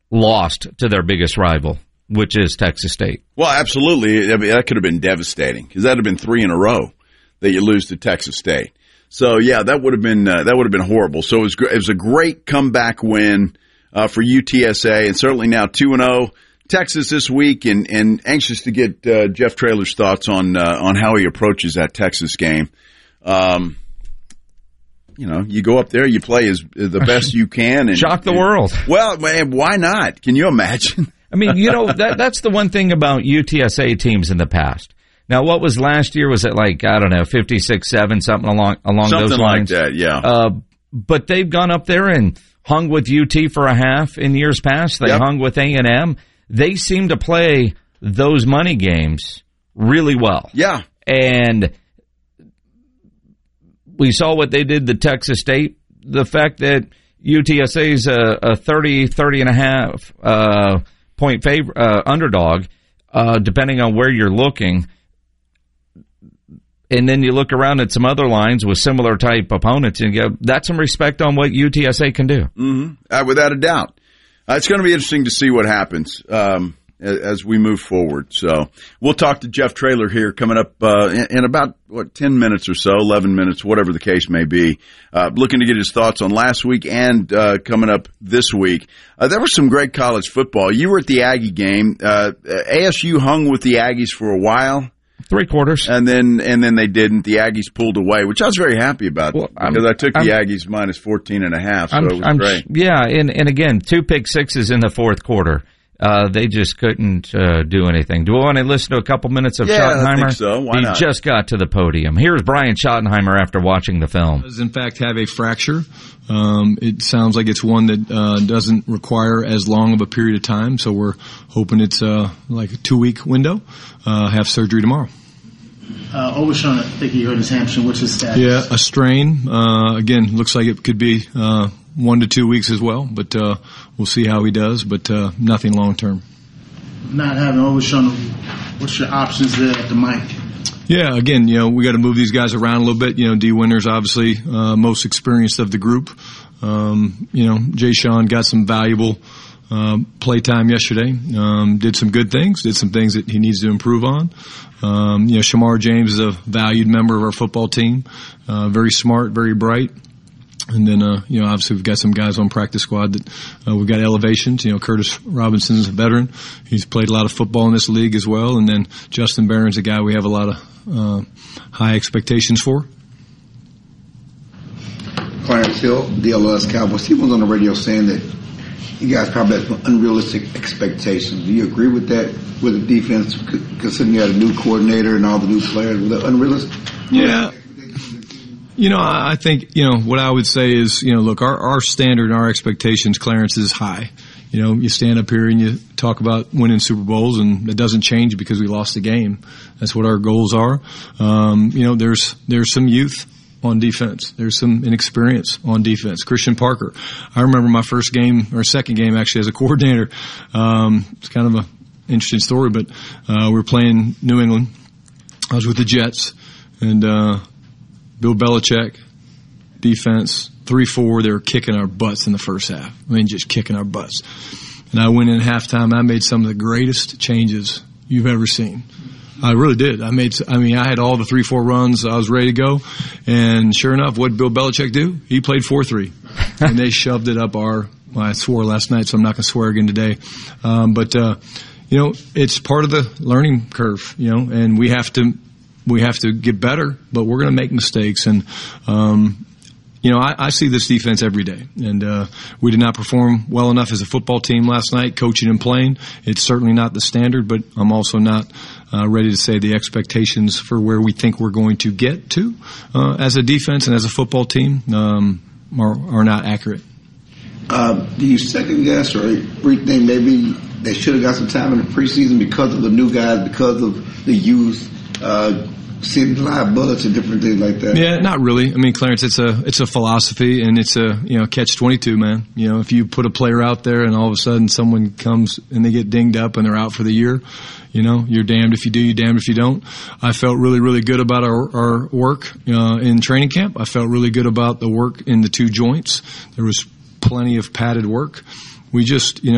lost to their biggest rival, which is Texas State. Well, absolutely. I mean, that could have been devastating because that would have been 3 in a row that you lose to Texas State. So yeah, that would have been horrible. So it was a great comeback win for UTSA, and certainly now 2-0. Texas this week, and anxious to get Jeff Traylor's thoughts on how he approaches that Texas game. You go up there, you play as the best you can, and shock the world. Well, man, why not? Can you imagine? I mean, that's the one thing about UTSA teams in the past. Now, what was last year? Was it like, I don't know, 56-7, something along those lines? Something like that, yeah. But they've gone up there and hung with UT for a half in years past. They hung with A&M. They seem to play those money games really well. Yeah. And we saw what they did to Texas State. The fact that UTSA is a 30 and a half point underdog, depending on where you're looking. And then you look around at some other lines with similar type opponents and you go, that's some respect on what UTSA can do. Mm-hmm. Without a doubt. It's going to be interesting to see what happens as we move forward. So we'll talk to Jeff Traylor here coming up in about, 10 minutes or so, 11 minutes, whatever the case may be. Looking to get his thoughts on last week and coming up this week. There was some great college football. You were at the Aggie game. ASU hung with the Aggies for a while. 3 quarters. And then they didn't. The Aggies pulled away, which I was very happy about because I took the Aggies minus 14.5, so it was great. Yeah, and again, 2 pick sixes in the fourth quarter. They just couldn't do anything. Do we want to listen to a couple minutes of Schottenheimer? I think so. Why not? He just got to the podium. Here's Brian Schottenheimer after watching the film. Does in fact have a fracture. It sounds like it's one that doesn't require as long of a period of time, so we're hoping it's like a 2-week window. Have surgery tomorrow. Overshown, I think he hurt his hamstring. What's his status? Yeah, a strain. Again, looks like it could be 1 to 2 weeks as well, but we'll see how he does, but nothing long term. Not having Overshown, what's your options there at the mic? Yeah, again, we got to move these guys around a little bit. D. Winter's obviously most experienced of the group. Jay Sean got some valuable play time yesterday. Did some good things, did some things that he needs to improve on. Shamar James is a valued member of our football team. Very smart, very bright. And then, obviously we've got some guys on practice squad that we've got elevations. Curtis Robinson's a veteran. He's played a lot of football in this league as well. And then Justin Barron's a guy we have a lot of high expectations for. Clarence Hill, DLS Cowboys. He was on the radio saying that you guys probably have unrealistic expectations. Do you agree with that, with the defense, considering you had a new coordinator and all the new players? Was that unrealistic? Yeah. I think, what I would say is, look, our standard and our expectations, Clarence, is high. You stand up here and you talk about winning Super Bowls, and it doesn't change because we lost the game. That's what our goals are. There's some youth on defense. There's some inexperience on defense. Christian Parker. I remember my first game, or second game actually, as a coordinator. It's kind of an interesting story, but we were playing New England. I was with the Jets, and Bill Belichick, defense, 3-4, they were kicking our butts in the first half. Just kicking our butts. And I went in at halftime, I made some of the greatest changes you've ever seen. I really did. I had all the 3-4 runs. I was ready to go. And sure enough, what did Bill Belichick do? He played 4-3. And they shoved it up I swore last night, so I'm not going to swear again today. It's part of the learning curve, and we have to get better, but we're going to make mistakes. And, I see this defense every day. And we did not perform well enough as a football team last night, coaching and playing. It's certainly not the standard, but I'm also not ready to say the expectations for where we think we're going to get to as a defense and as a football team are not accurate. Do you second guess or rethink maybe they should have got some time in the preseason because of the new guys, because of the youth, seeing live bullets and different things like that? Yeah, not really. Clarence, it's a philosophy, and it's a catch-22, man. If you put a player out there and all of a sudden someone comes and they get dinged up and they're out for the year, you're damned if you do, you're damned if you don't. I felt really, really good about our work in training camp. I felt really good about the work in the 2 joints. There was plenty of padded work. We just,